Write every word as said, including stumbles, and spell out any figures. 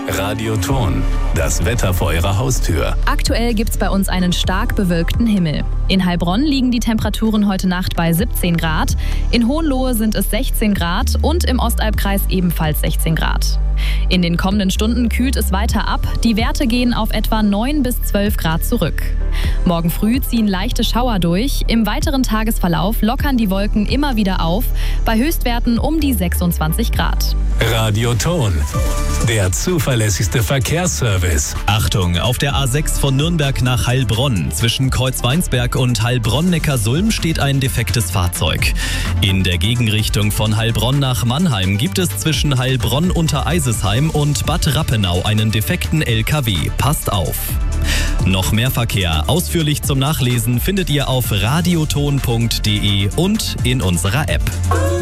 Radioton, das Wetter vor Ihrer Haustür. Aktuell gibt's bei uns einen stark bewölkten Himmel. In Heilbronn liegen die Temperaturen heute Nacht bei siebzehn Grad, in Hohenlohe sind es sechzehn Grad und im Ostalbkreis ebenfalls sechzehn Grad. In den kommenden Stunden kühlt es weiter ab, die Werte gehen auf etwa neun bis zwölf Grad zurück. Morgen früh ziehen leichte Schauer durch, im weiteren Tagesverlauf lockern die Wolken immer wieder auf, bei Höchstwerten um die sechsundzwanzig Grad. Radioton, der zuverlässigste Verkehrsservice. Achtung, auf der A sechs von Nürnberg nach Heilbronn. Zwischen Kreuzweinsberg und Heilbronn-Neckarsulm steht ein defektes Fahrzeug. In der Gegenrichtung von Heilbronn nach Mannheim gibt es zwischen Heilbronn unter Eisesheim und Bad Rappenau einen defekten L K W. Passt auf! Noch mehr Verkehr ausführlich zum Nachlesen findet ihr auf radioton punkt de und in unserer App.